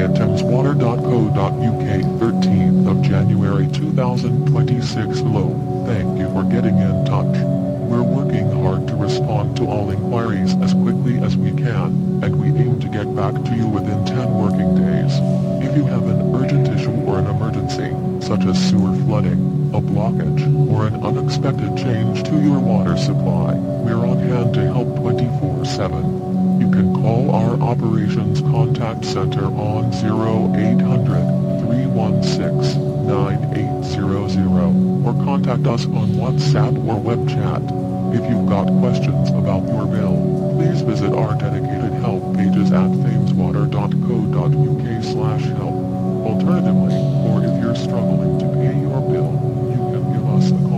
at thameswater.co.uk 13th of January 2026. Hello, thank you for getting in touch. We're working hard to respond to all inquiries as quickly as we can, and we aim to get back to you within 10 working days. If you have an urgent issue or an emergency, such as sewer flooding, a blockage, or an unexpected change to your water supply, we're on hand to help 24/7. You can call our Operations Contact Center on 0800 316 9800 or contact us on WhatsApp or web chat. If you've got questions about your bill, please visit our dedicated help pages at thameswater.co.uk/help. Alternatively, or if you're struggling to pay your bill, you can give us a call